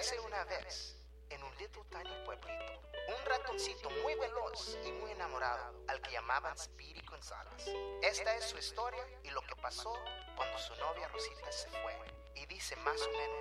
Érase una vez, en un little tiny pueblito, un ratoncito muy veloz y muy enamorado al que llamaban Speedy González. Esta es su historia y lo que pasó cuando su novia Rosita se fue. Y dice más o menos